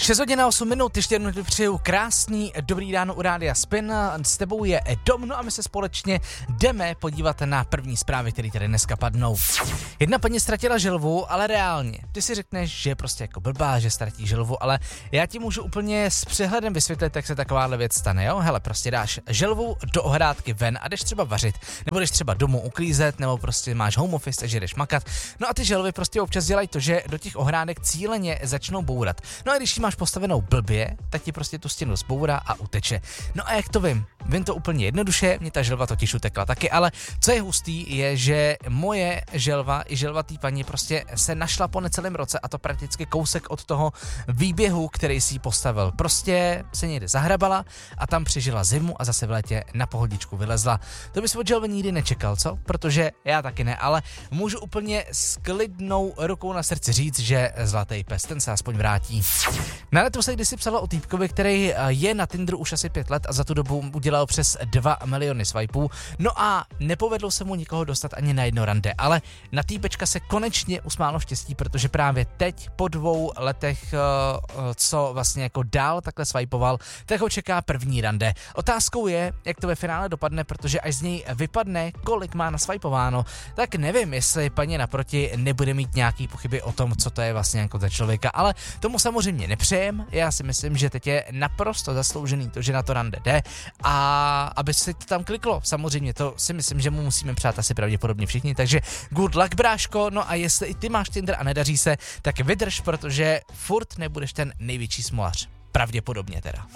6 hodin a 8 minut, ještě jednou přeju krásný dobrý ráno u Rádia Spin. S tebou je Dom, no a my se společně jdeme podívat na první zprávy, které tady dneska padnou. Jedna paní ztratila želvu, ale reálně. Ty si řekneš, že je prostě jako blbá, že ztratí želvu, ale já ti můžu úplně s přehledem vysvětlit, jak se takováhle věc stane, jo? Hele, prostě dáš želvu do ohrádky ven a jdeš třeba vařit, nebo jdeš třeba domů uklízet, nebo prostě máš home office, takže jdeš makat. No a ty želvy prostě občas dělají to, že do těch ohrádek cíleně začnou bourat. No a když ji máš postavenou blbě, tak ti prostě tu stěnu zbourá a uteče. No a jak to vím? Vím to úplně jednoduše, mě ta želva totiž utekla taky, ale co je hustý, je, že moje želva i želva té paní prostě se našla po necelém roce a to prakticky kousek od toho výběhu, který si ji postavil. Prostě se někde zahrabala a tam přežila zimu a zase v létě na pohodičku vylezla. To bys od želvy nikdy nečekal, co? Protože já taky ne, ale můžu úplně s klidnou rukou na srdci říct, že zlatý pes, ten se aspoň vrátí. Na netu se kdysi psalo o týpkovi, který je na Tinderu už asi 5 let a za tu dobu udělal přes 2 miliony swipeů. No a nepovedlo se mu nikoho dostat ani na jedno rande, ale na týpečka se konečně usmálo štěstí, protože právě teď po 2 letech, co vlastně jako dál takhle swipeoval, tak ho čeká první rande. Otázkou je, jak to ve finále dopadne, protože až z něj vypadne, kolik má naswipováno, tak nevím, jestli paní naproti nebude mít nějaký pochyby o tom, co to je vlastně jako za člověka, ale tomu samozřejmě nepřejem. Já si myslím, že teď je naprosto zasloužený to, že na to rande jde a aby se to tam kliklo. Samozřejmě to si myslím, že mu musíme přát asi pravděpodobně všichni, takže good luck, bráško. No a jestli i ty máš Tinder a nedaří se, tak vydrž, protože furt nebudeš ten největší smolař. Pravděpodobně teda.